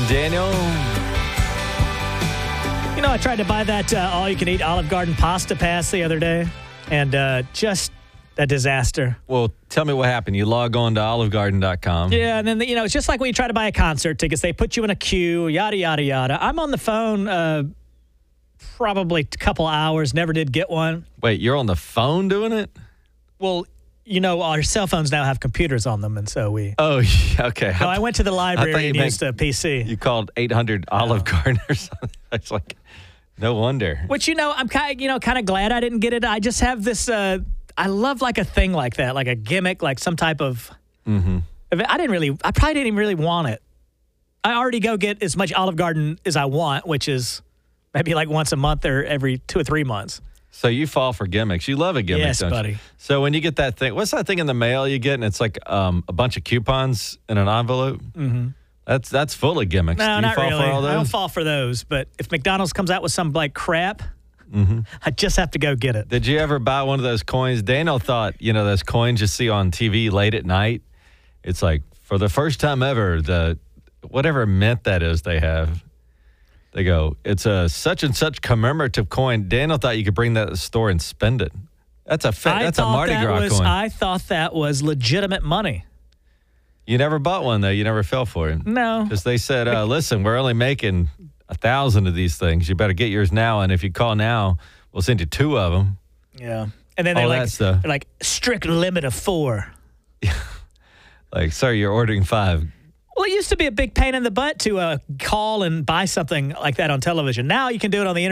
Daniel. You know, I tried to buy that all-you-can-eat Olive Garden pasta pass the other day, and just a disaster. Well, tell me what happened. You log on to olivegarden.com. Yeah, and then, it's just like when you try to buy a concert tickets. They put you in a queue, yada, yada, yada. I'm on the phone probably a couple hours, never did get one. Wait, you're on the phone doing it? Well, our cell phones now have computers on them, and so we... Oh, yeah, okay. No, I went to the library and used a PC. You called 800 Olive Garden or something. It's like, no wonder. Which, I'm kind of glad I didn't get it. I just have this... I love like a thing like that, like a gimmick, like some type of... Mm-hmm. I probably didn't even really want it. I already go get as much Olive Garden as I want, which is maybe like once a month or every 2 or 3 months. So you fall for gimmicks. You love a gimmick, yes, don't buddy. you? So when you get that thing, what's that thing in the mail you get? And it's like a bunch of coupons in an envelope. Mm-hmm. That's full of gimmicks. No, Do you not fall really. for all those? I don't fall for those. But if McDonald's comes out with some like crap, I just have to go get it. Did you ever buy one of those coins? Daniel thought, those coins you see on TV late at night. It's like, for the first time ever, whatever mint that is they have. They go, it's a such and such commemorative coin. Daniel thought you could bring that to the store and spend it. That's a Mardi Gras coin. I thought that was legitimate money. You never bought one, though. You never fell for it. No. Because they said, listen, we're only making 1,000 of these things. You better get yours now. And if you call now, we'll send you 2 of them. Yeah. And then they're like strict limit of 4. Like, sir, you're ordering 5. Well, it used to be a big pain in the butt to call and buy something like that on television. Now you can do it on the internet.